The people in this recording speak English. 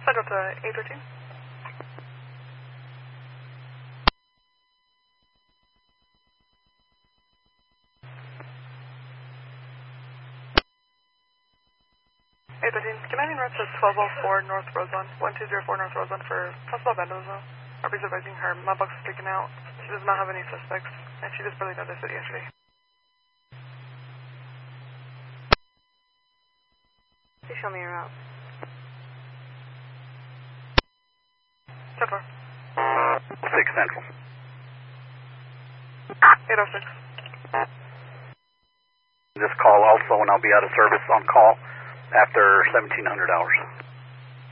Central to 813. Commanding north to 1204 North Roseland, 1204 North Roseland for possible vandalism. RB's advising her mailbox is taken out. She does not have any suspects, and she just barely noticed it yesterday. Please show me your route. 10-4. 6 Central. 806. This call also, and I'll be out of service on call after 1700 hours.